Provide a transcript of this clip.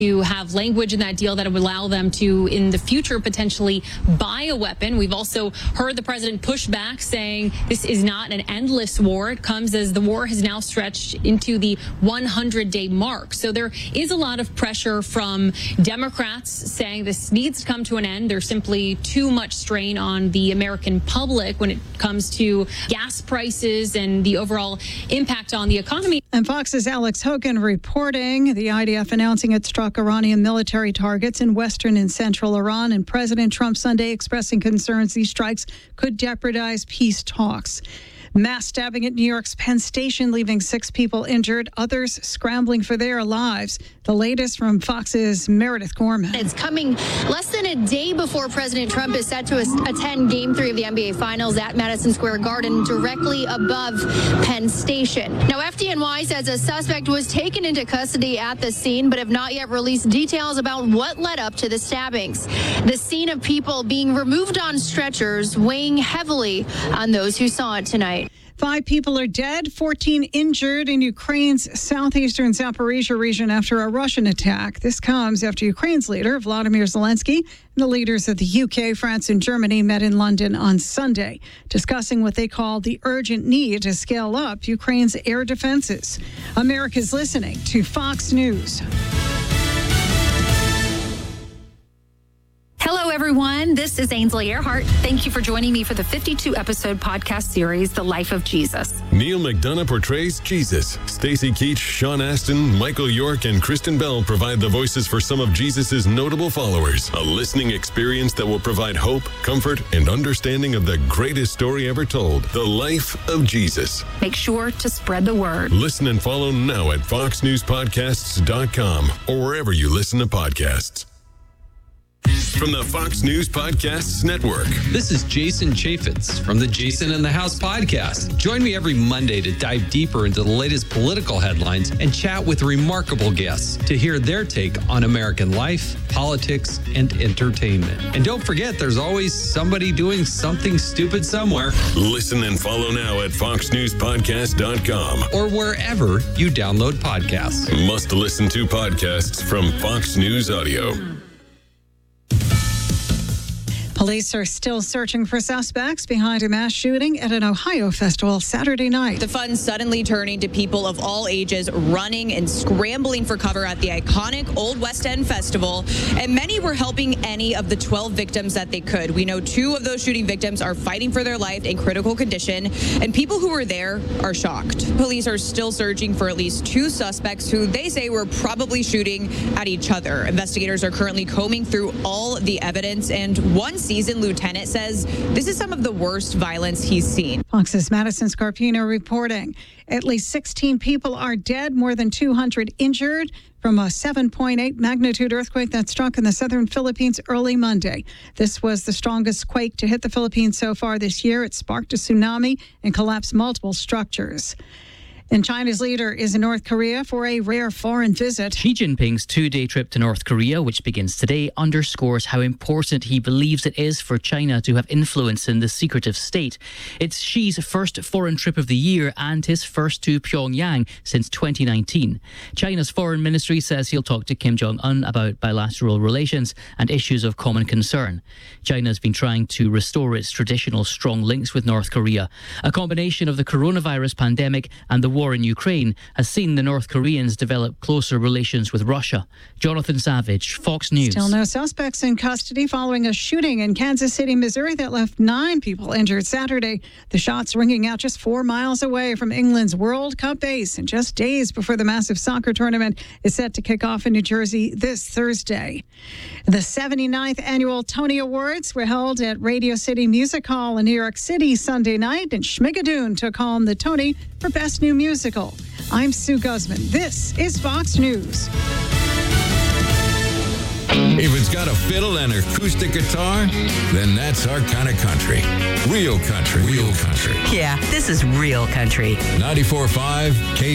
to have language in that deal that would allow them to, in the future, potentially buy a weapon. We've also heard the president push back, saying this is not an endless war. It comes as the war has now stretched into the 100-day mark. So there is a lot of pressure from Democrats saying this needs to come to an end. There's simply too much strain on the American public when it comes to gas prices and the overall impact on the economy. And Fox's Alex Hogan reporting the IDF announcing it struck Iranian military targets in western and central Iran, and President Trump Sunday expressing concerns these strikes could jeopardize peace talks. Mass stabbing at New York's Penn Station, leaving 6 people injured, others scrambling for their lives. The latest from Fox's Meredith Gorman. It's coming less than a day before President Trump is set to attend Game 3 of the NBA Finals at Madison Square Garden, directly above Penn Station. Now, FDNY says a suspect was taken into custody at the scene, but have not yet released details about what led up to the stabbings. The scene of people being removed on stretchers, weighing heavily on those who saw it tonight. 5 people are dead, 14 injured in Ukraine's southeastern Zaporizhia region after a Russian attack. This comes after Ukraine's leader, Volodymyr Zelensky, and the leaders of the UK, France, and Germany met in London on Sunday, discussing what they call the urgent need to scale up Ukraine's air defenses. America's listening to Fox News. Hello, everyone. This is Ainsley Earhart. Thank you for joining me for the 52-episode podcast series, The Life of Jesus. Neil McDonough portrays Jesus. Stacey Keach, Sean Astin, Michael York, and Kristen Bell provide the voices for some of Jesus' notable followers. A listening experience that will provide hope, comfort, and understanding of the greatest story ever told, The Life of Jesus. Make sure to spread the word. Listen and follow now at foxnewspodcasts.com or wherever you listen to podcasts. From the Fox News Podcasts Network. This is Jason Chaffetz from the Jason in the House podcast. Join me every Monday to dive deeper into the latest political headlines and chat with remarkable guests to hear their take on American life, politics, and entertainment. And don't forget, there's always somebody doing something stupid somewhere. Listen and follow now at foxnewspodcast.com or wherever you download podcasts. Must listen to podcasts from Fox News Audio. Police are still searching for suspects behind a mass shooting at an Ohio festival Saturday night. The fun suddenly turning to people of all ages running and scrambling for cover at the iconic Old West End Festival, and many were helping any of the 12 victims that they could. We know 2 of those shooting victims are fighting for their life in critical condition, and people who were there are shocked. Police are still searching for at least 2 suspects who they say were probably shooting at each other. Investigators are currently combing through all the evidence, and one seasoned lieutenant says this is some of the worst violence he's seen. Fox's Madison Scarpino reporting. At least 16 people are dead, more than 200 injured from a 7.8 magnitude earthquake that struck in the southern Philippines early Monday. This was the strongest quake to hit the Philippines so far this year. It sparked a tsunami and collapsed multiple structures. And China's leader is in North Korea for a rare foreign visit. Xi Jinping's 2-day trip to North Korea, which begins today, underscores how important he believes it is for China to have influence in the secretive state. It's Xi's first foreign trip of the year and his first to Pyongyang since 2019. China's foreign ministry says he'll talk to Kim Jong-un about bilateral relations and issues of common concern. China's been trying to restore its traditional strong links with North Korea. A combination of the coronavirus pandemic and the war in Ukraine has seen the North Koreans develop closer relations with Russia. Jonathan Savage, Fox News. Still no suspects in custody following a shooting in Kansas City, Missouri that left 9 people injured Saturday. The shots ringing out just 4 miles away from England's World Cup base and just days before the massive soccer tournament is set to kick off in New Jersey this Thursday. The 79th annual Tony Awards were held at Radio City Music Hall in New York City Sunday night, and Schmigadoon took home the Tony for Best New Musical. I'm Sue Guzman. This is Fox News. If it's got a fiddle and acoustic guitar, then that's our kind of country. Real country. Real country. Yeah, this is real country. 94.5 K